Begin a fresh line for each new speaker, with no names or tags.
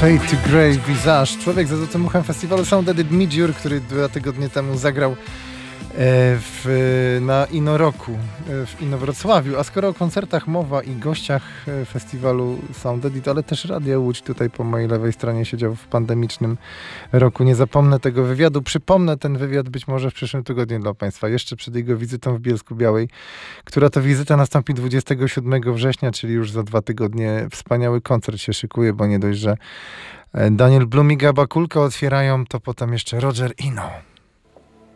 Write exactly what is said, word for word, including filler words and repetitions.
Fade to Grey Visage, człowiek za złotym uchem festiwalu Sound Edit Midjur, który dwa tygodnie temu zagrał w, na Inoroku w Inowrocławiu. A skoro o koncertach mowa i gościach festiwalu Sound Edit, ale też Radia Łódź tutaj po mojej lewej stronie siedział w pandemicznym roku. Nie zapomnę tego wywiadu. Przypomnę ten wywiad być może w przyszłym tygodniu dla Państwa, jeszcze przed jego wizytą w Bielsku-Białej, która to wizyta nastąpi dwudziestego siódmego września, czyli już za dwa tygodnie. Wspaniały koncert się szykuje, bo nie dość, że Daniel Blum i Gaba Kulka otwierają, to potem jeszcze Roger Eno.